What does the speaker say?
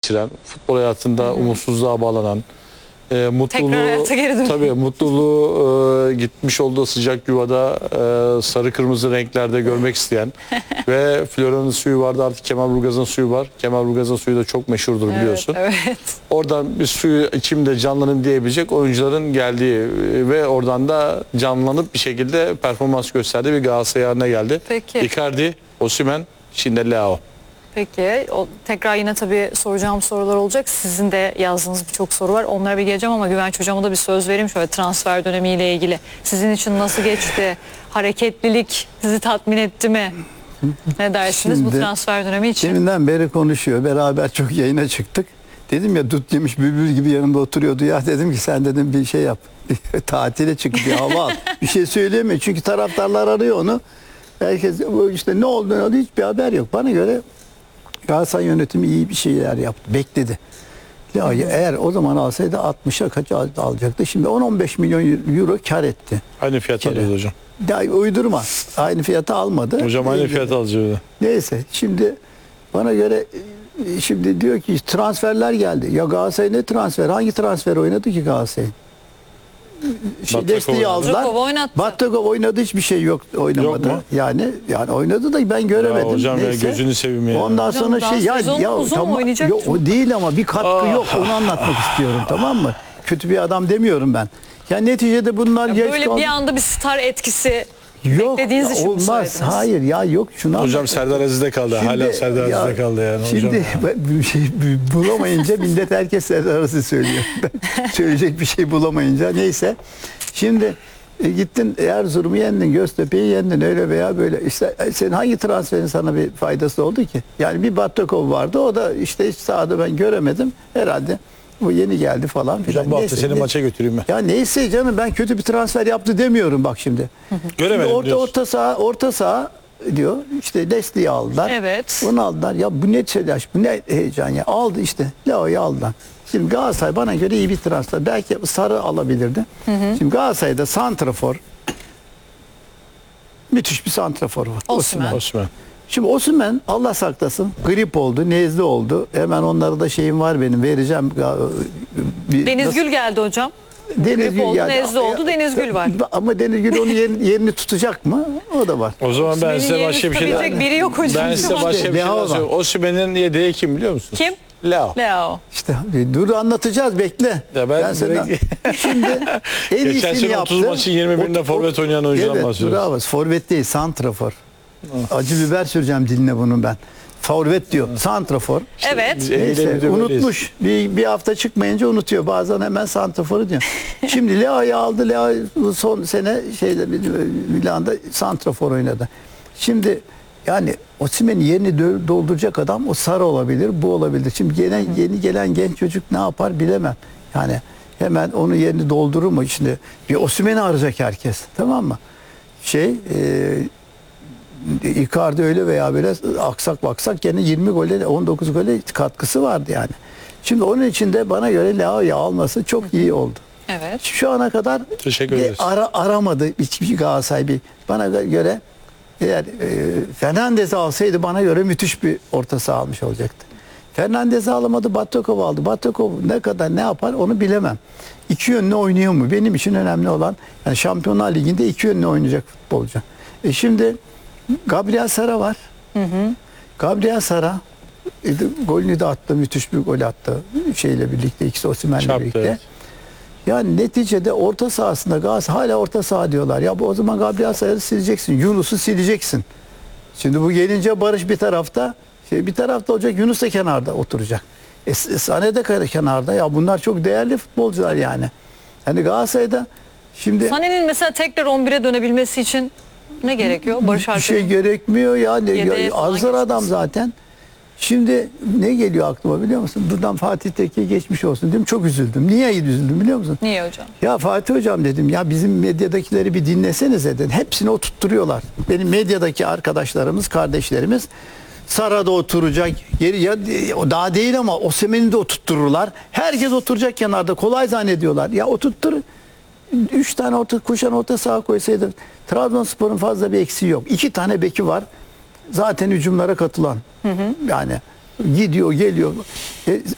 geçiren, futbol hayatında umutsuzluğa bağlanan, Tekrar hayata geri dön. tabii mutluluğu gitmiş olduğu sıcak yuvada sarı kırmızı renklerde görmek isteyen ve Florya'nın suyu vardı, artık Kemalburgaz'ın suyu var. Kemalburgaz'ın suyu da çok meşhurdur biliyorsun. Evet, evet. Oradan bir suyu içimde canlanın diyebilecek oyuncuların geldiği ve oradan da canlanıp bir şekilde performans gösterdiği bir Galatasaray haline geldi. Peki. Icardi, Osimhen, şimdi Leao. Peki. Tekrar yine tabii soracağım sorular olacak. Sizin de yazdığınız birçok soru var. Onlara bir geleceğim ama Güvenç Hocam'a da bir söz vereyim şöyle transfer dönemiyle ilgili. Sizin için nasıl geçti? Hareketlilik sizi tatmin etti mi? Ne dersiniz bu transfer dönemi için? Deminden beri konuşuyor. Beraber çok yayına çıktık. Dedim ya, dut yemiş bülbül gibi yanımda oturuyordu. Ya dedim ki sen dedim bir şey yap. Tatile çık, bir hava al. Bir şey söyleyemiyor. Çünkü taraftarlar arıyor onu. Herkes işte ne oldu hiçbir haber yok. Bana göre Galatasaray yönetimi iyi bir şeyler yaptı. Bekledi. Ya eğer o zaman alsaydı 60'a kaç alacaktı? Şimdi 10-15 milyon euro kar etti. Aynı fiyat alıyordu hocam. Ya uydurma. Aynı fiyata almadı. Hocam aynı fiyat alacaktı. Neyse şimdi bana göre şimdi diyor ki transferler geldi. Ya Galatasaray ne transfer? Hangi transfer oynadı ki Galatasaray? Desteği aldılar. Batakov oynattı. Batakov oynadı, hiçbir şey yok, oynamadı. Yok mu? Yani oynadı da ben göremedim. Ya hocam neyse. ya gözünü seveyim ya. Ondan sonra Hocam daha sezon uzun tamam, oynayacak yok, o değil ama bir katkı yok, onu anlatmak istiyorum, tamam mı? Kötü bir adam demiyorum ben. Yani neticede bunlar Ya böyle bir anda bir star etkisi yok, beklediğiniz için mi olmaz. söylediniz? Hayır ya, yok şuna. Hocam Serdar Aziz'de kaldı. Hala Serdar Aziz'de kaldı yani. Şimdi hocam. ben bir şey bulamayınca millet herkes Serdar Aziz söylüyor. Ben söyleyecek bir şey bulamayınca neyse. Şimdi gittin Erzurum'u yendin, Göztepe'yi yendin, öyle veya böyle. İşte senin hangi transferin sana bir faydası oldu ki? Yani bir Batakov vardı, o da işte hiç sahada ben göremedim. Herhalde bu yeni geldi falan filan. Hocam bu hafta seni maça götüreyim ben. Ya neyse canım, ben kötü bir transfer yaptı demiyorum bak şimdi. Göremedim Şimdi diyorsun. orta saha diyor. İşte Desti'yi aldılar. Evet. Bunu aldılar. Ya bu ne telaş, bu ne heyecan ya. Aldı işte. Leo'yu aldılar. Şimdi Galatasaray bana göre iyi bir transfer. Belki Sarı alabilirdi. Şimdi Galatasaray'da santrafor, müthiş bir santrafor var. Osimhen. Osman. Şimdi Osimhen Allah saklasın grip oldu, nezle oldu. Hemen onlara da şeyim var benim, vereceğim. Deniz Gül geldi hocam. Deniz Grip Gül oldu, geldi. nezle oldu, Deniz Gül var. Ama Deniz Gül onun yerini tutacak mı? O da var. O zaman ben size Yerini başka bir şey tutabilecek biri yok hocam. Ben size şu an. başka bir şey Leao daha var. söyleyeyim. Osimhen'in yedeği kim biliyor musun? Kim? Leao. Leo. İşte dur anlatacağız, bekle. Ya ben Şimdi en Geçen iyisini sene yaptı. 30 maçın 21'inde forvet oynayan oyuncudan Evet, bahsediyoruz. bravo. Forvet değil, santrafor. Acı biber süreceğim diline bunu ben. Forvet diyor, santrafor. Evet. Biz Neyse, eğilimde böyleyiz. unutmuş. Bir hafta çıkmayınca unutuyor. Bazen hemen santraforu diyor. Şimdi Leao'yu aldı. Leo son sene Milan'da santrafor oynadı. Şimdi yani Osimhen'in yerini dolduracak adam o Sarı olabilir, bu olabilir. Şimdi yeni gelen genç çocuk ne yapar bilemem. Yani hemen onun yerini doldurur mu? Şimdi bir Osimhen'i arayacak herkes. Tamam mı? Icardi öyle veya böyle aksak baksak gene 20 gole 19 gole katkısı vardı yani. Şimdi onun için de bana göre Leao'yu alması çok iyi oldu. Evet. Şu ana kadar Teşekkür ederiz. aramadı hiçbir Galatasaray bana göre eğer Fernandez'i alsaydı bana göre müthiş bir orta saha almış olacaktı. Fernandez'i alamadı, Batakov aldı. Batakov ne kadar ne yapar onu bilemem. İki yönlü oynuyor mu? Benim için önemli olan yani Şampiyonlar Ligi'nde iki yönlü oynayacak futbolcu. Şimdi Gabriel Sara var. Gabriel Sara golünü de attı, müthiş bir gol attı şeyle birlikte, ikisi Osimhen'le birlikte. Evet. Yani neticede orta sahasında Galatasaray hala orta saha diyorlar. Ya bu o zaman Gabriel Sara'yı sileceksin. Yunus'u sileceksin. Şimdi bu gelince Barış bir tarafta, bir tarafta olacak, Yunus da kenarda oturacak. Sané de kenarda. Ya bunlar çok değerli futbolcular yani. Hani Galatasaray'da şimdi Sané'nin mesela tekrar 11'e dönebilmesi için ne gerekiyor? Barış bir şey Alper'in. gerekmiyor yani. Yedeğe falan Hazır adam geçmesi. zaten. Şimdi ne geliyor aklıma biliyor musun? Buradan Fatih Tekke'ye geçmiş olsun dedim. Çok üzüldüm. Niye üzüldüm biliyor musun? Niye hocam? Ya Fatih Hocam dedim, ya bizim medyadakileri bir dinlesenize dedim. Hepsini oturtturuyorlar. Benim medyadaki arkadaşlarımız, kardeşlerimiz Sara'da oturacak. Ya, daha değil ama Osimhen'i de oturttururlar. Herkes oturacak kenarda. Kolay zannediyorlar. Ya oturttur. 3 tane koşan orta saha koysaydı Trabzonspor'un fazla bir eksiği yok. 2 tane beki var. Zaten hücumlara katılan. Yani gidiyor geliyor.